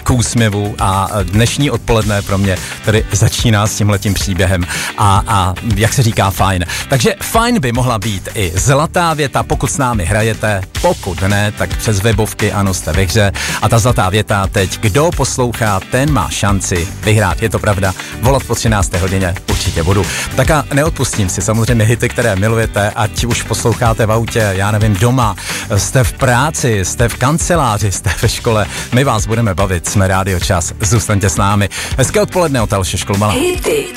k úsměvu a dnešní odpoledne pro mě tady začíná s tímhletím příběhem a jak se říká fajn. Takže fajn by mohla být i zlatá věta, pokud s námi hrajete, pokud ne, tak přes webovky, ano, jste ve hře. A ta zlatá věta teď, kdo poslouchá, ten má šanci vyhrát, je to pravda, volat po 13. hodině určitě budu. Tak a neodpustím si samozřejmě hity, které milujete, ať už posloucháte v autě, já nevím, doma, jste v práci, jste v kanceláři, jste ve škole, my vás budeme bavit, jsme Rádio Čas, zůstaňte s námi. Hezké odpoledne od Aleše Šklumala. Hity